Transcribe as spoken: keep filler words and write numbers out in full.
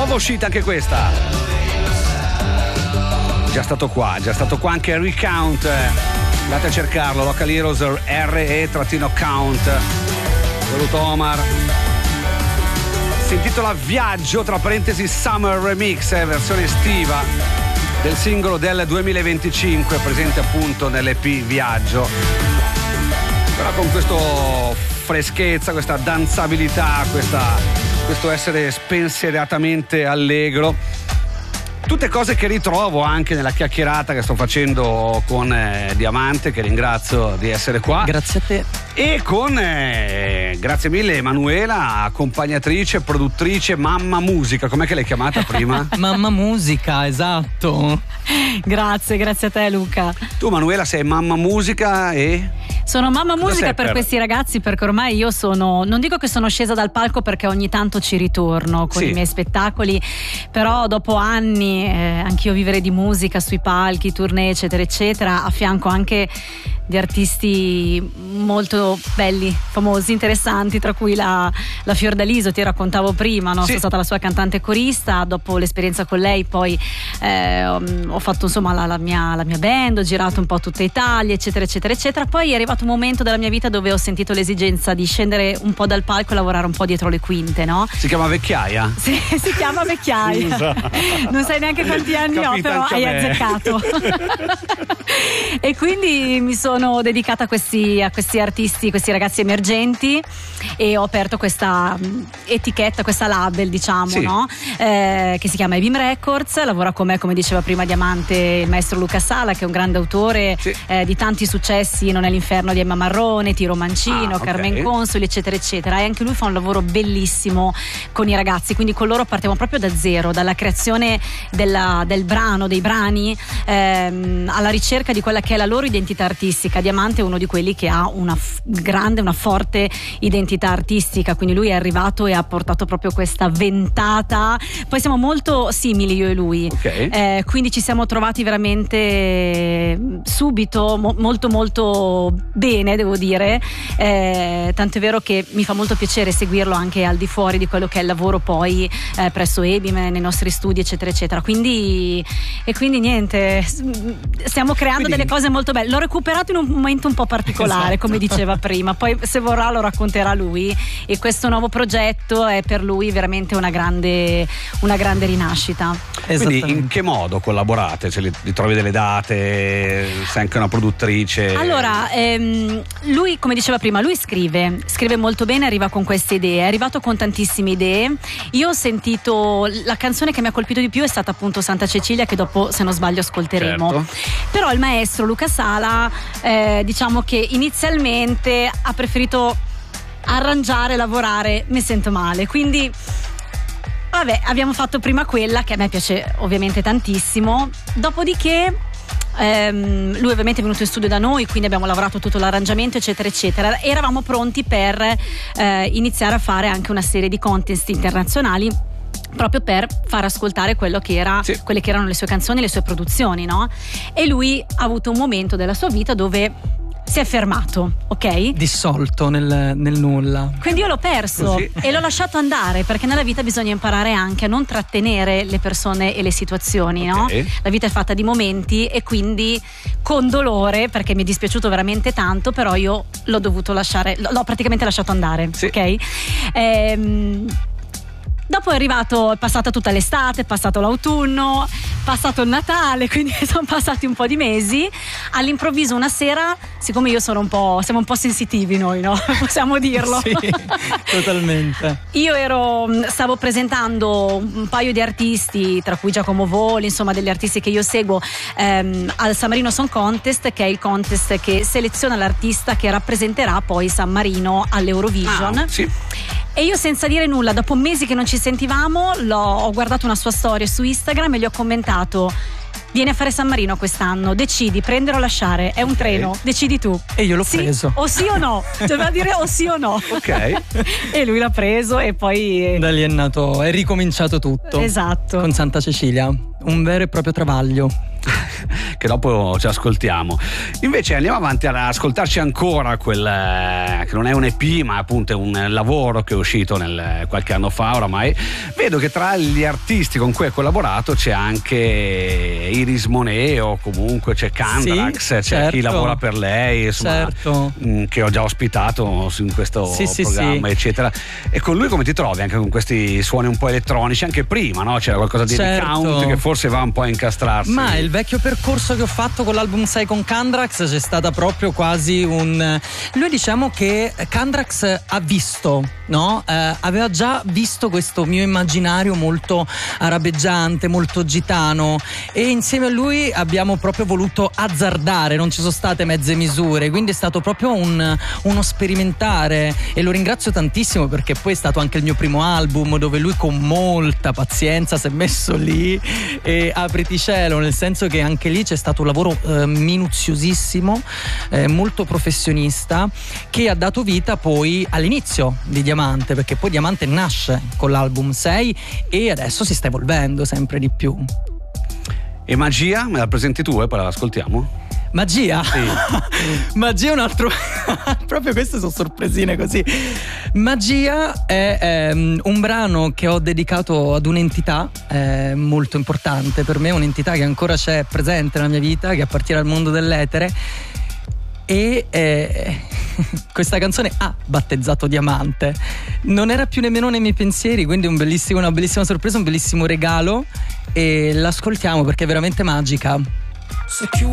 Nuova uscita anche questa. Già stato qua, già stato qua anche Recount. Andate a cercarlo, Local Heroes R E-Count. Saluto Omar. Si intitola Viaggio, tra parentesi Summer Remix, eh, versione estiva del singolo del duemilaventicinque, presente appunto nell'E P Viaggio. Però con questo freschezza, questa danzabilità, questa, questo essere spensieratamente allegro. Tutte cose che ritrovo anche nella chiacchierata che sto facendo con eh, Diamante, che ringrazio di essere qua. Grazie a te. E con, eh, grazie mille Emanuela, accompagnatrice, produttrice, mamma musica, com'è che l'hai chiamata prima? Mamma musica, esatto. Grazie, grazie a te Luca. Tu Manuela sei mamma musica e... Sono mamma Cosa musica per, per questi ragazzi, perché ormai io sono, non dico che sono scesa dal palco perché ogni tanto ci ritorno con sì. i miei spettacoli, però dopo anni eh, anch'io vivere di musica sui palchi, tournée eccetera eccetera, a fianco anche di artisti molto belli, famosi, interessanti, tra cui la, la Fiordaliso, ti raccontavo prima, no? Sì. Sono stata la sua cantante corista, dopo l'esperienza con lei poi eh, ho fatto insomma la, la, mia, la mia band, ho girato un po' tutta Italia eccetera eccetera eccetera, poi è arrivato un momento della mia vita dove ho sentito l'esigenza di scendere un po' dal palco e lavorare un po' dietro le quinte, no? Si chiama Vecchiaia? Sì, si chiama Vecchiaia. Scusa. Non sai neanche quanti anni Capita ho, però hai azzeccato. E quindi mi sono dedicata a questi, a questi artisti, questi ragazzi emergenti, e ho aperto questa etichetta, questa label, diciamo, sì. no? Eh, che si chiama Ebim Records. Lavora con me, come diceva prima Diamante, il maestro Luca Sala, che è un grande autore sì. eh, di tanti successi, Non è l'inferno di Emma Marrone, Tiro Mancino, ah, okay. Carmen Consoli eccetera eccetera, e anche lui fa un lavoro bellissimo con i ragazzi, quindi con loro partiamo proprio da zero, dalla creazione della, del brano, dei brani, ehm, alla ricerca di quella che è la loro identità artistica. Diamante è uno di quelli che ha una f- grande, una forte identità artistica, quindi lui è arrivato e ha portato proprio questa ventata. Poi siamo molto simili io e lui, okay. eh, quindi ci siamo trovati veramente subito mo- molto molto bene, devo dire, eh, tanto è vero che mi fa molto piacere seguirlo anche al di fuori di quello che è il lavoro poi eh, presso Ebim, nei nostri studi eccetera eccetera, quindi e quindi niente, stiamo creando quindi... delle cose molto belle. L'ho recuperato in un momento un po' particolare, esatto. come diceva prima, poi se vorrà lo racconterà lui, e questo nuovo progetto è per lui veramente una grande una grande rinascita. Quindi in che modo collaborate? Cioè, li trovi delle date? Sei anche una produttrice? Allora, ehm, lui, come diceva prima, lui scrive, scrive molto bene, arriva con queste idee, è arrivato con tantissime idee. Io ho sentito, la canzone che mi ha colpito di più è stata appunto Santa Cecilia, che dopo, se non sbaglio, ascolteremo. Certo. Però il maestro Luca Sala, eh, diciamo che inizialmente ha preferito arrangiare, lavorare Me sento male, quindi vabbè, abbiamo fatto prima quella, che a me piace ovviamente tantissimo, dopodiché ehm, lui ovviamente è venuto in studio da noi, quindi abbiamo lavorato tutto l'arrangiamento eccetera eccetera, eravamo pronti per eh, iniziare a fare anche una serie di contest internazionali, proprio per far ascoltare quello che era, sì. quelle che erano le sue canzoni, le sue produzioni, no? E lui ha avuto un momento della sua vita dove si è fermato, ok? Dissolto nel, nel nulla. Quindi io l'ho perso Così. e l'ho lasciato andare, perché nella vita bisogna imparare anche a non trattenere le persone e le situazioni, okay. no? La vita è fatta di momenti, e quindi con dolore, perché mi è dispiaciuto veramente tanto, però io l'ho dovuto lasciare, l'ho praticamente lasciato andare, sì. ok? Ehm Dopo è arrivato, è passata tutta l'estate, è passato l'autunno, passato il Natale, quindi sono passati un po' di mesi. All'improvviso una sera, siccome io sono un po', siamo un po' sensitivi noi, no? Possiamo dirlo. Sì, totalmente. Io ero, stavo presentando un paio di artisti, tra cui Giacomo Voli, insomma degli artisti che io seguo, ehm, al San Marino Song Contest, che è il contest che seleziona l'artista che rappresenterà poi San Marino all'Eurovision. Ah, sì. E io, senza dire nulla, dopo mesi che non ci sentivamo, l'ho, ho guardato una sua storia su Instagram e gli ho commentato: vieni a fare San Marino quest'anno, decidi, prendere o lasciare, è un okay. treno, decidi tu. E io l'ho sì, preso. O sì o no, doveva dire o sì o no. Ok. E lui l'ha preso, e poi da lì è nato, è ricominciato tutto. Esatto. Con Santa Cecilia, un vero e proprio travaglio. che dopo ci ascoltiamo. Invece andiamo avanti ad ascoltarci ancora quel che non è un E P, ma appunto è un lavoro che è uscito nel, qualche anno fa oramai. Vedo che tra gli artisti con cui ha collaborato c'è anche Iris Monet, o comunque c'è Kandrax, sì, c'è certo. chi lavora per lei, insomma, certo. che ho già ospitato in questo sì, programma, sì, eccetera. E con lui come ti trovi anche con questi suoni un po' elettronici? Anche prima, no? C'era qualcosa di certo. Count che forse va un po' a incastrarsi. Ma il vecchio percorso che ho fatto con l'album sei con Kandrax c'è stata proprio quasi un... Lui, diciamo che Kandrax ha visto, no? Eh, aveva già visto questo mio immaginario molto arabeggiante, molto gitano, e insieme a lui abbiamo proprio voluto azzardare, non ci sono state mezze misure, quindi è stato proprio un, uno sperimentare, e lo ringrazio tantissimo perché poi è stato anche il mio primo album dove lui con molta pazienza si è messo lì e apriti cielo, nel senso che anche lì c'è stato un lavoro eh, minuziosissimo, eh, molto professionista, che ha dato vita poi all'inizio di Diamante, perché poi Diamante nasce con l'album sei e adesso si sta evolvendo sempre di più. E Magia, me la presenti tu e poi la ascoltiamo? Magia? Sì. Magia è un altro... proprio queste sono sorpresine così. Magia è ehm, un brano che ho dedicato ad un'entità eh, molto importante per me, un'entità che ancora c'è presente nella mia vita, che appartiene al mondo dell'etere, e eh, questa canzone ha battezzato Diamante. Non era più nemmeno nei miei pensieri, quindi un bellissimo, una bellissima sorpresa, un bellissimo regalo, e l'ascoltiamo perché è veramente magica. Se chiudi